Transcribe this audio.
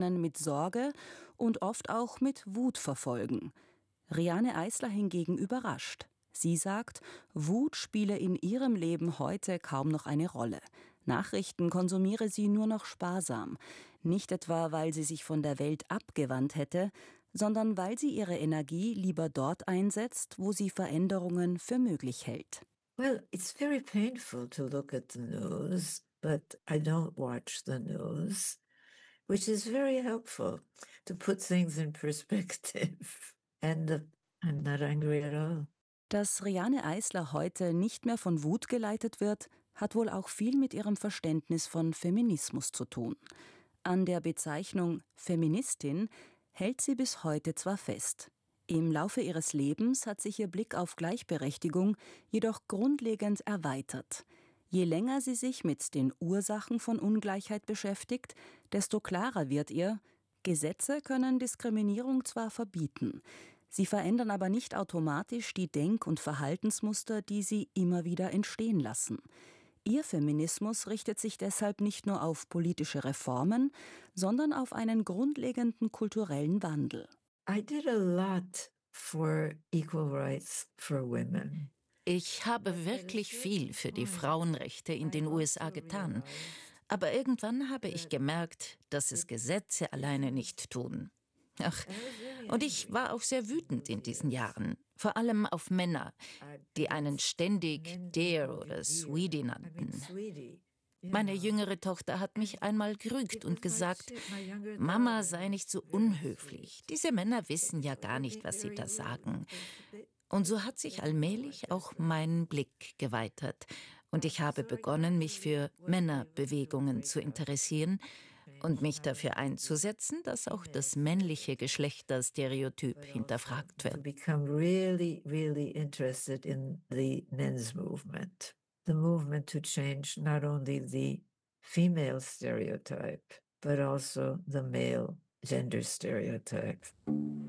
mit Sorge und oft auch mit Wut verfolgen. Riane Eisler hingegen überrascht. Sie sagt, Wut spiele in ihrem Leben heute kaum noch eine Rolle. Nachrichten konsumiere sie nur noch sparsam. Nicht etwa, weil sie sich von der Welt abgewandt hätte, sondern weil sie ihre Energie lieber dort einsetzt, wo sie Veränderungen für möglich hält. Well, it's very painful to look at the news, but I don't watch the news, which is very helpful to put things in perspective. I'm not angry at all. Dass Riane Eisler heute nicht mehr von Wut geleitet wird, hat wohl auch viel mit ihrem Verständnis von Feminismus zu tun. An der Bezeichnung Feministin hält sie bis heute zwar fest. Im Laufe ihres Lebens hat sich ihr Blick auf Gleichberechtigung jedoch grundlegend erweitert. Je länger sie sich mit den Ursachen von Ungleichheit beschäftigt, desto klarer wird ihr, Gesetze können Diskriminierung zwar verbieten, sie verändern aber nicht automatisch die Denk- und Verhaltensmuster, die sie immer wieder entstehen lassen. Ihr Feminismus richtet sich deshalb nicht nur auf politische Reformen, sondern auf einen grundlegenden kulturellen Wandel. I did a lot for equal rights for women. Ich habe wirklich viel für die Frauenrechte in den USA getan. Aber irgendwann habe ich gemerkt, dass es Gesetze alleine nicht tun. Ach, und ich war auch sehr wütend in diesen Jahren. Vor allem auf Männer, die einen ständig der oder Sweetie nannten. Meine jüngere Tochter hat mich einmal gerügt und gesagt, Mama sei nicht so unhöflich. Diese Männer wissen ja gar nicht, was sie da sagen. Und so hat sich allmählich auch mein Blick geweitert. Und ich habe begonnen, mich für Männerbewegungen zu interessieren und mich dafür einzusetzen, dass auch das männliche Geschlechterstereotyp hinterfragt wird. Become really, really interested in the men's movement. The movement to change not only the female stereotype, but also the male gender stereotype.